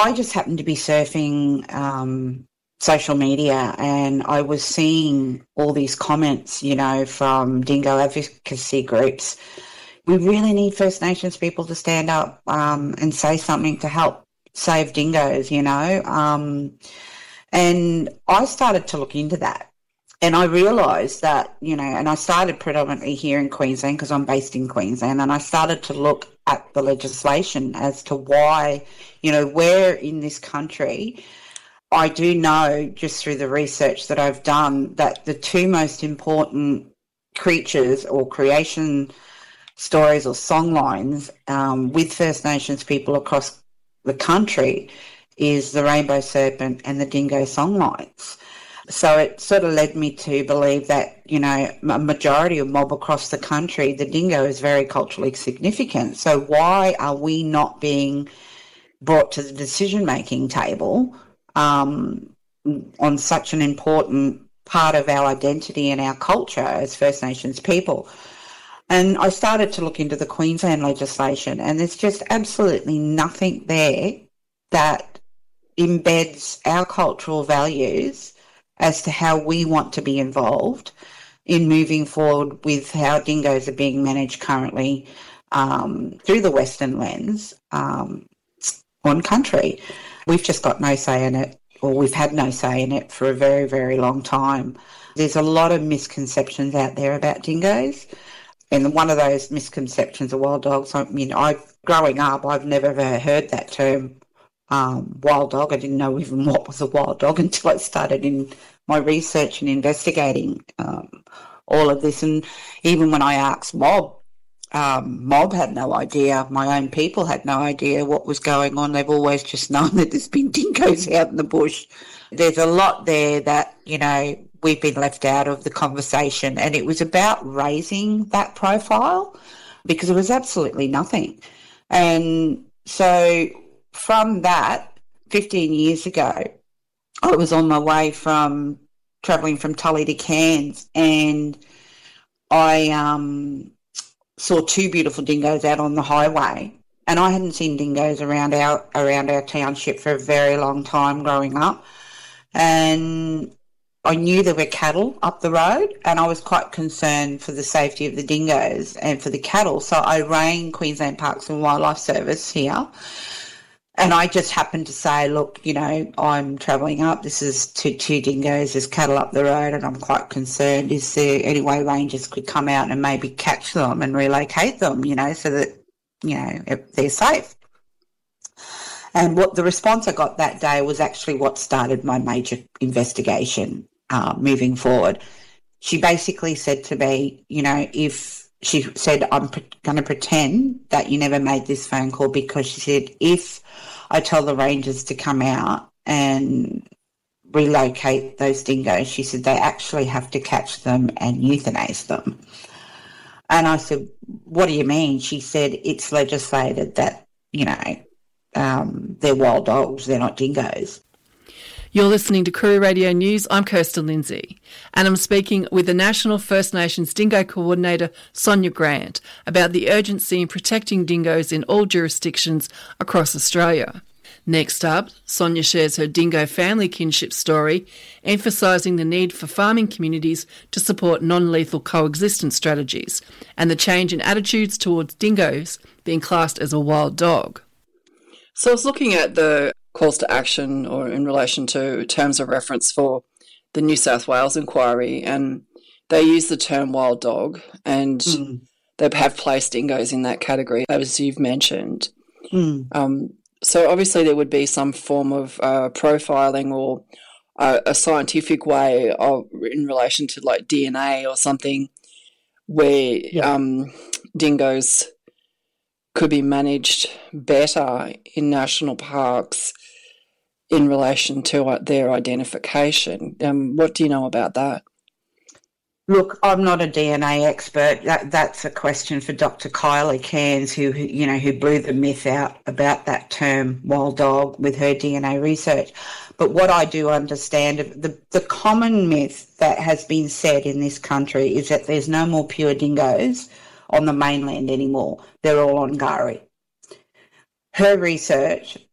I just happened to be surfing social media, and I was seeing all these comments, from dingo advocacy groups. We really need First Nations people to stand up and say something to help save dingoes, and I started to look into that. And I realised that, and I started predominantly here in Queensland because I'm based in Queensland, and I started to look at the legislation as to why, where in this country. I do know, just through the research that I've done, that the two most important creatures or creation stories or songlines with First Nations people across the country is the rainbow serpent and the dingo songlines. So it sort of led me to believe that, a majority of mob across the country, the dingo is very culturally significant. So why are we not being brought to the decision-making table on such an important part of our identity and our culture as First Nations people? And I started to look into the Queensland legislation, and there's just absolutely nothing there that embeds our cultural values as to how we want to be involved in moving forward with how dingoes are being managed currently through the Western lens on country. We've just got no say in it, or we've had no say in it for a very, very long time. There's a lot of misconceptions out there about dingoes, and one of those misconceptions are wild dogs. I mean, growing up, I've never ever heard that term, wild dog. I didn't know even what was a wild dog until I started in my research and investigating all of this. And even when I asked Mob had no idea. My own people had no idea what was going on. They've always just known that there's been dingoes out in the bush. There's a lot there that, we've been left out of the conversation, and it was about raising that profile because there was absolutely nothing. And so from that, 15 years ago, I was on my way from travelling from Tully to Cairns, and I saw two beautiful dingoes out on the highway, and I hadn't seen dingoes around our township for a very long time growing up, and I knew there were cattle up the road, and I was quite concerned for the safety of the dingoes and for the cattle. So I rang Queensland Parks and Wildlife Service here, and I just happened to say, look, I'm travelling up. This is two dingoes. There's cattle up the road, and I'm quite concerned. Is there any way rangers could come out and maybe catch them and relocate them, so that, they're safe? And what the response I got that day was actually what started my major investigation moving forward. She basically said to me, she said, I'm going to pretend that you never made this phone call, because she said, if I tell the rangers to come out and relocate those dingoes, she said, they actually have to catch them and euthanize them. And I said, what do you mean? She said, it's legislated that, they're wild dogs, they're not dingoes. You're listening to Koori Radio News. I'm Kirsten Lindsay, and I'm speaking with the National First Nations Dingo Coordinator, Sonia Grant, about the urgency in protecting dingoes in all jurisdictions across Australia. Next up, Sonia shares her dingo family kinship story, emphasising the need for farming communities to support non-lethal coexistence strategies and the change in attitudes towards dingoes being classed as a wild dog. So I was looking at the calls to action, or in relation to terms of reference for the New South Wales inquiry, and they use the term wild dog, and they have placed dingoes in that category, as you've mentioned. So obviously there would be some form of profiling or a scientific way of, in relation to like DNA or something, where dingoes could be managed better in national parks in relation to their identification. What do you know about that? Look, I'm not a DNA expert. That's a question for Dr. Kylie Cairns, who blew the myth out about that term wild dog with her DNA research. But what I do understand, the common myth that has been said in this country is that there's no more pure dingoes on the mainland anymore. They're all on K'gari. Her research